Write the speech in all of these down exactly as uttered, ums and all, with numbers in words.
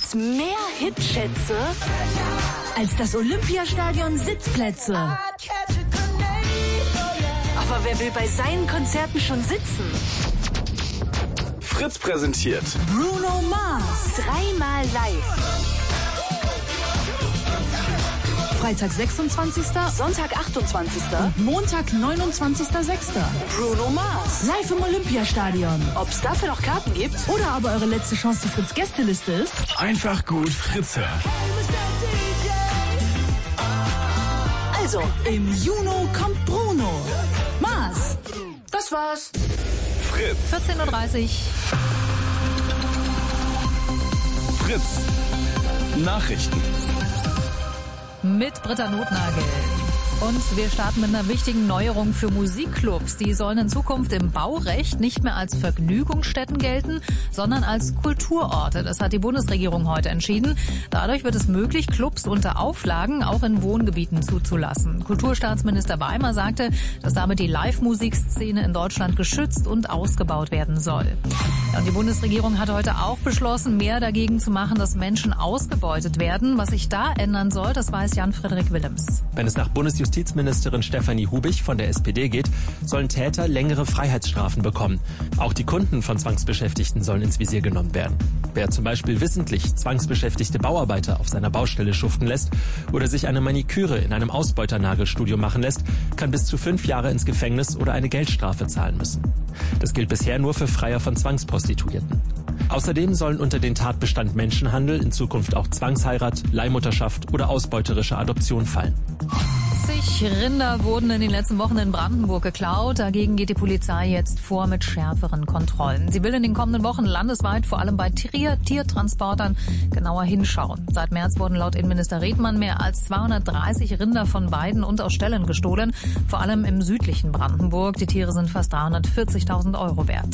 gibt's mehr Hitschätze als das Olympiastadion Sitzplätze. Aber wer will bei seinen Konzerten schon sitzen? Fritz präsentiert Bruno Mars. Dreimal live. Freitag sechsundzwanzigster Sonntag achtundzwanzigster und Montag neunundzwanzigster sechster Bruno Mars. Live im Olympiastadion. Ob's dafür noch Karten gibt oder aber eure letzte Chance die Fritz-Gästeliste ist? einfach gut Fritz hören. Also, im Juni kommt Bruno Mars. Das war's. Fritz. vierzehn Uhr dreißig. Fritz. Nachrichten. Mit Britta Notnagel. Und wir starten mit einer wichtigen Neuerung für Musikclubs. Die sollen in Zukunft im Baurecht nicht mehr als Vergnügungsstätten gelten, sondern als Kulturorte. Das hat die Bundesregierung heute entschieden. Dadurch wird es möglich, Clubs unter Auflagen auch in Wohngebieten zuzulassen. Kulturstaatsminister Weimer sagte, dass damit die Live-Musikszene in Deutschland geschützt und ausgebaut werden soll. Und die Bundesregierung hat heute auch beschlossen, mehr dagegen zu machen, dass Menschen ausgebeutet werden. Was sich da ändern soll, das weiß Jan-Frederik Willems. Wenn es nach Bundesjustizministerin Stefanie Hubich von der S P D geht, sollen Täter längere Freiheitsstrafen bekommen. Auch die Kunden von Zwangsbeschäftigten sollen ins Visier genommen werden. Wer zum Beispiel wissentlich zwangsbeschäftigte Bauarbeiter auf seiner Baustelle schuften lässt oder sich eine Maniküre in einem Ausbeuternagelstudio machen lässt, kann bis zu fünf Jahre ins Gefängnis oder eine Geldstrafe zahlen müssen. Das gilt bisher nur für Freier von Zwangsprostituierten. Außerdem sollen unter den Tatbestand Menschenhandel in Zukunft auch Zwangsheirat, Leihmutterschaft oder ausbeuterische Adoption fallen. zwanzig Rinder wurden in den letzten Wochen in Brandenburg geklaut. Dagegen geht die Polizei jetzt vor mit schärferen Kontrollen. Sie will in den kommenden Wochen landesweit vor allem bei Tier- Tiertransportern genauer hinschauen. Seit März wurden laut Innenminister Redmann mehr als zweihundertdreißig Rinder von Weiden und aus Ställen gestohlen, vor allem im südlichen Brandenburg. Die Tiere sind fast dreihundertvierzigtausend Euro wert.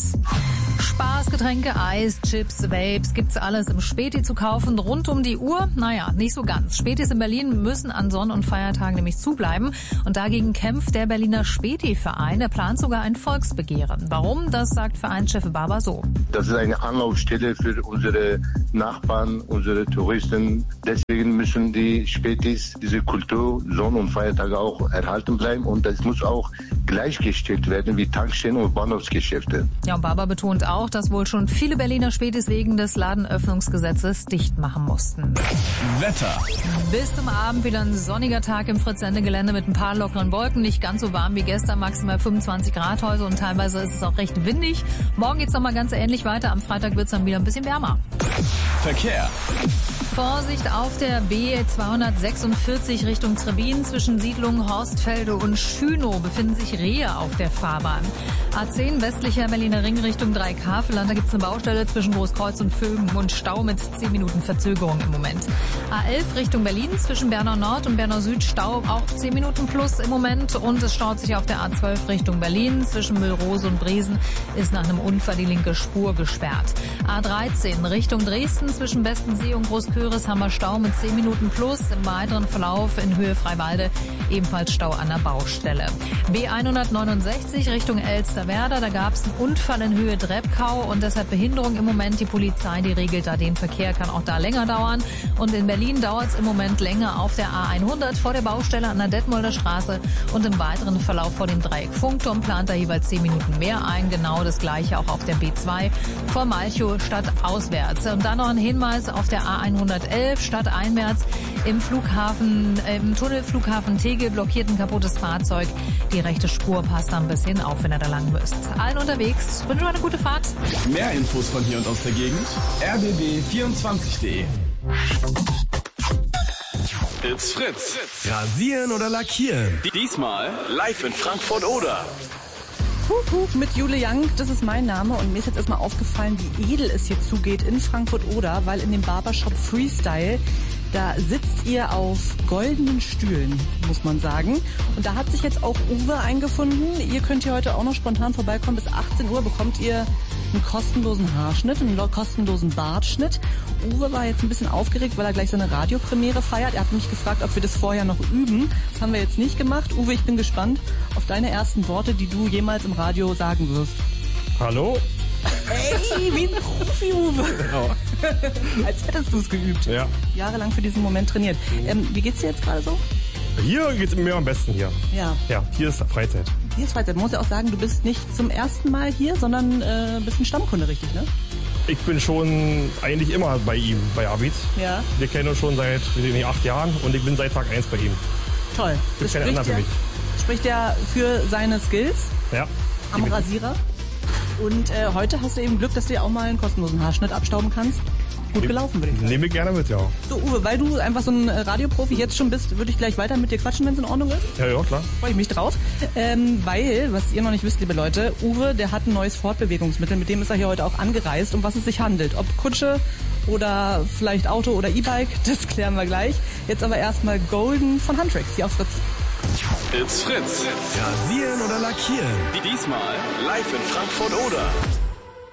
Spaß, Getränke, Eis, Chips, Vapes, gibt's alles im Späti zu kaufen, rund um die Uhr? Naja, nicht so ganz. Spätis in Berlin müssen an Sonn- und Feiertagen nämlich zubleiben. Und dagegen kämpft der Berliner Späti-Verein. Er plant sogar ein Volksbegehren. Warum? Das sagt Vereinschef Baba so. Das ist eine Anlaufstelle für unsere Nachbarn, unsere Touristen. Deswegen müssen die Spätis, diese Kultur, Sonn- und Feiertage auch erhalten bleiben. Und das muss auch gleichgestellt werden wie Tankstellen und Bahnhofsgeschäfte. Ja, und Baba betont auch, dass wohl schon viele Berliner Spätis wegen des Ladenöffnungsgesetzes dicht machen mussten. Wetter. Bis zum Abend wieder ein sonniger Tag im Fritz-Sende-Gelände mit ein paar lockeren Wolken. Nicht ganz so warm wie gestern, maximal fünfundzwanzig Grad heute und teilweise ist es auch recht windig. Morgen geht's nochmal ganz ähnlich weiter. Am Freitag wird's dann wieder ein bisschen wärmer. Verkehr. Vorsicht auf der B zweihundertsechsundvierzig Richtung Trebin. Zwischen Siedlungen Horstfelde und Schünow befinden sich Rehe auf der Fahrbahn. A zehn westlicher Berliner Ring Richtung drei Kafelland. Da gibt es eine Baustelle zwischen Großkreuz und Vögen und Stau mit zehn Minuten Verzögerung im Moment. A elf Richtung Berlin zwischen Bernau Nord und Bernau Süd Stau auch zehn Minuten plus im Moment. Und es staut sich auf der A zwölf Richtung Berlin. Zwischen Müllrose und Bresen ist nach einem Unfall die linke Spur gesperrt. A dreizehn Richtung Dresden zwischen Bestensee und Großküritz haben wir Stau mit zehn Minuten plus. Im weiteren Verlauf in Höhe Freiwalde ebenfalls Stau an der Baustelle. B hundertneunundsechzig Richtung Elsterwerda, da gab es einen Unfall in Höhe Drebkau und deshalb Behinderung im Moment. Die Polizei, die regelt da den Verkehr, kann auch da länger dauern. Und in Berlin dauert es im Moment länger auf der A hundert vor der Baustelle an der Detmolder Straße und im weiteren Verlauf vor dem Dreieck Funkturm plant da jeweils zehn Minuten mehr ein. Genau das gleiche auch auf der B zwei vor Malchow statt auswärts. Und dann noch ein Hinweis auf der A hundertelf statt einwärts im Flughafen, äh, im Tunnelflughafen Tegel blockiert ein kaputtes Fahrzeug. Die rechte Spur passt da ein bisschen auf, wenn ihr da lang müsst. Allen unterwegs, wünsche euch eine gute Fahrt. Mehr Infos von hier und aus der Gegend. r b b vierundzwanzig punkt de. It's Fritz. Rasieren oder lackieren? Diesmal live in Frankfurt oder. Hup, hup, mit Jule Young, das ist mein Name und mir ist jetzt erstmal aufgefallen, wie edel es hier zugeht in Frankfurt-Oder, weil in dem Barbershop Freestyle, da sitzt ihr auf goldenen Stühlen, muss man sagen. Und da hat sich jetzt auch Uwe eingefunden. Ihr könnt hier heute auch noch spontan vorbeikommen. Bis achtzehn Uhr bekommt ihr einen kostenlosen Haarschnitt, einen kostenlosen Bartschnitt. Uwe war jetzt ein bisschen aufgeregt, weil er gleich seine Radiopremiere feiert. Er hat mich gefragt, ob wir das vorher noch üben. Das haben wir jetzt nicht gemacht. Uwe, ich bin gespannt auf deine ersten Worte, die du jemals im Radio sagen wirst. Hallo? Ey, wie ein Profi, Uwe. Genau. Als hättest du es geübt. Ja. Jahrelang für diesen Moment trainiert. Ähm, wie geht's dir jetzt gerade so? Hier geht's mir am besten hier. Ja. Ja, hier ist Freizeit. Hier ist Freizeit. Man muss ja auch sagen, du bist nicht zum ersten Mal hier, sondern äh, bist ein Stammkunde, richtig, ne? Ich bin schon eigentlich immer bei ihm, bei Abid. Ja. Wir kennen uns schon seit weiß ich nicht, acht Jahren und ich bin seit Tag eins bei ihm. Toll. Gibt Das keine spricht anderen für ja, mich. spricht ja für seine Skills Ja. am Rasierer. Und äh, heute hast du eben Glück, dass du dir auch mal einen kostenlosen Haarschnitt abstauben kannst. Gut gelaufen, würde ich sagen. Nehme ich gerne mit, ja. So, Uwe, weil du einfach so ein Radioprofi jetzt schon bist, würde ich gleich weiter mit dir quatschen, wenn es in Ordnung ist. Ja, ja, klar. Freue ich mich drauf. Ähm, weil, was ihr noch nicht wisst, liebe Leute, Uwe, der hat ein neues Fortbewegungsmittel, mit dem ist er hier heute auch angereist, um was es sich handelt. Ob Kutsche oder vielleicht Auto oder E-Bike, das klären wir gleich. Jetzt aber erstmal Golden von Huntrix, hier auf Fritz. It's Fritz. Rasieren oder lackieren? Diesmal live in Frankfurt oder.